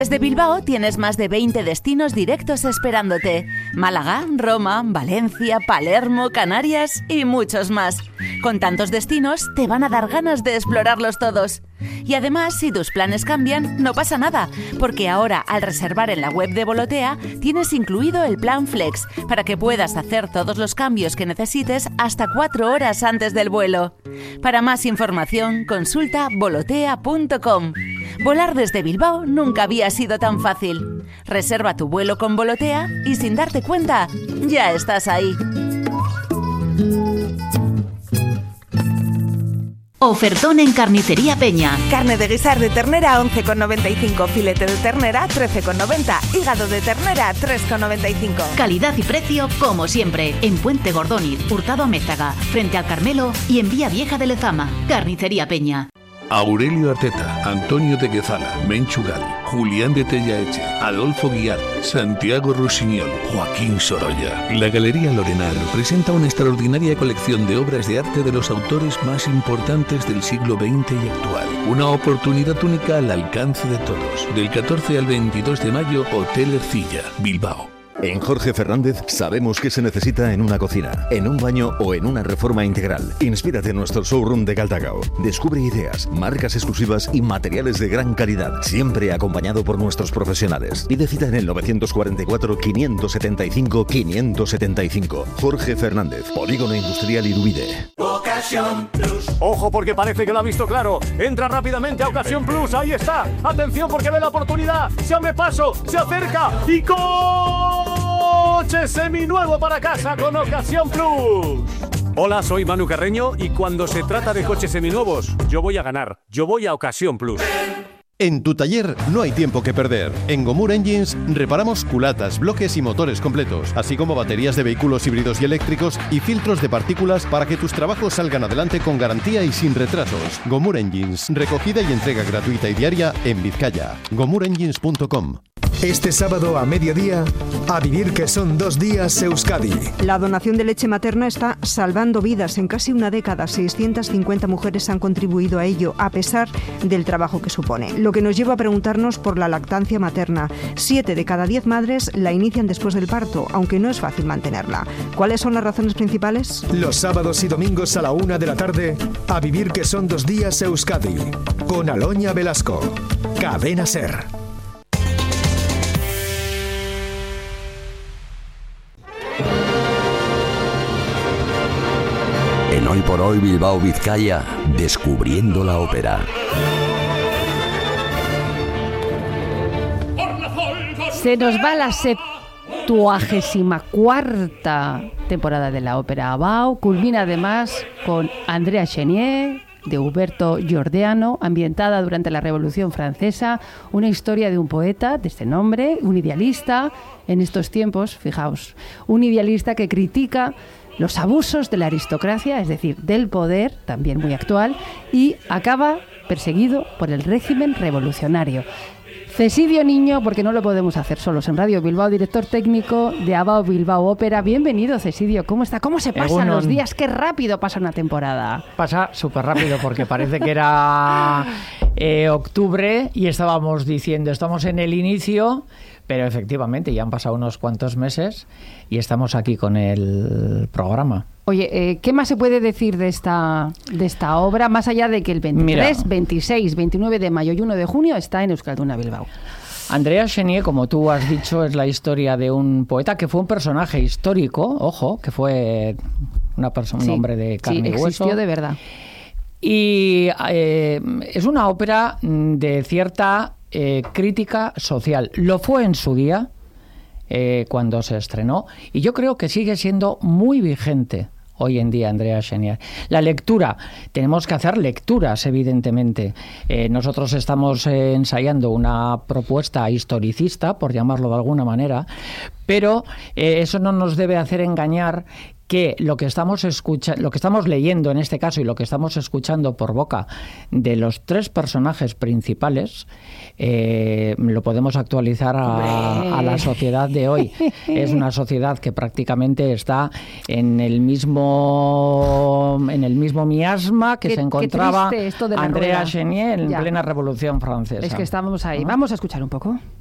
Desde Bilbao tienes más de 20 destinos directos esperándote. Málaga, Roma, Valencia, Palermo, Canarias y muchos más. Con tantos destinos te van a dar ganas de explorarlos todos. Y además, si tus planes cambian, no pasa nada, porque ahora al reservar en la web de Volotea tienes incluido el plan Flex para que puedas hacer todos los cambios que necesites hasta 4 horas antes del vuelo. Para más información, consulta volotea.com. Volar desde Bilbao nunca había sido tan fácil. Reserva tu vuelo con Volotea y sin darte cuenta, ya estás ahí. Ofertón en Carnicería Peña. Carne de guisar de ternera a 11,95, filete de ternera 13,90, hígado de ternera 3,95. Calidad y precio como siempre. En Puente Gordóniz, Hurtado Amézaga, frente al Carmelo y en Vía Vieja de Lezama. Carnicería Peña. Aurelio Arteta, Antonio de Guezala, Menchugal, Julián de Tellaeche, Adolfo Guiar, Santiago Rusiñol, Joaquín Sorolla. La Galería Lorenar presenta una extraordinaria colección de obras de arte de los autores más importantes del siglo XX y actual. Una oportunidad única al alcance de todos. Del 14 al 22 de mayo, Hotel Ercilla, Bilbao. En Jorge Fernández sabemos qué se necesita en una cocina, en un baño o en una reforma integral. Inspírate en nuestro showroom de Galdacao. Descubre ideas, marcas exclusivas y materiales de gran calidad, siempre acompañado por nuestros profesionales. Pide cita en el 944-575-575. Jorge Fernández, Polígono Industrial Irubide. Ocasión Plus. Ojo, porque parece que lo ha visto claro. Entra rápidamente a Ocasión Plus. Ahí está. Atención, porque ve la oportunidad. Se abre paso, se acerca y coche seminuevo para casa con Ocasión Plus. Hola, soy Manu Carreño y cuando se trata de coches seminuevos, yo voy a ganar. Yo voy a Ocasión Plus. En tu taller no hay tiempo que perder. En Gomur Engines reparamos culatas, bloques y motores completos, así como baterías de vehículos híbridos y eléctricos y filtros de partículas para que tus trabajos salgan adelante con garantía y sin retrasos. Gomur Engines, recogida y entrega gratuita y diaria en Vizcaya. gomurengines.com. Este sábado a mediodía, a vivir que son 2 días Euskadi. La donación de leche materna está salvando vidas. En casi una década, 650 mujeres han contribuido a ello, a pesar del trabajo que supone. Lo que nos lleva a preguntarnos por la lactancia materna. 7 de cada 10 madres la inician después del parto, aunque no es fácil mantenerla. ¿Cuáles son las razones principales? Los sábados y domingos a la 1 de la tarde, a vivir que son 2 días Euskadi. Con Aloña Velasco. Cadena SER. En Hoy por Hoy Bilbao Vizcaya, descubriendo la ópera. Se nos va la 74ª temporada de la ópera Abao. Culmina además con Andrea Chenier, de Huberto Giordano, ambientada durante la Revolución Francesa, una historia de un poeta de este nombre, un idealista en estos tiempos, fijaos, un idealista que critica los abusos de la aristocracia, es decir, del poder, también muy actual, y acaba perseguido por el régimen revolucionario. Cesidio Niño, porque no lo podemos hacer solos en Radio Bilbao, director técnico de Abao Bilbao Ópera. Bienvenido, Cesidio. ¿Cómo está? ¿Cómo se pasan los días? ¡Qué rápido pasa una temporada! Pasa súper rápido porque parece que era octubre y estábamos diciendo, estamos en el inicio, pero efectivamente ya han pasado unos cuantos meses y estamos aquí con el programa. Oye, ¿qué más se puede decir de esta obra, más allá de que el 23, 26, 29 de mayo y 1 de junio está en Euskalduna Bilbao? Andrea Chenier, como tú has dicho, es la historia de un poeta que fue un personaje histórico, ojo, que fue un hombre de carne y hueso. Existió de verdad. Y es una ópera de cierta crítica social. Lo fue en su día, cuando se estrenó, y yo creo que sigue siendo muy vigente hoy en día, Andrea Chenier. La lectura, tenemos que hacer lecturas, evidentemente. Nosotros estamos ensayando una propuesta historicista, por llamarlo de alguna manera, pero eso no nos debe hacer engañar que lo que estamos leyendo en este caso y lo que estamos escuchando por boca de los 3 personajes principales lo podemos actualizar a la sociedad de hoy. Es una sociedad que prácticamente está en el mismo miasma que se encontraba Andrea Chenier en plena Revolución Francesa. Es que estábamos ahí. Vamos a escuchar un poco.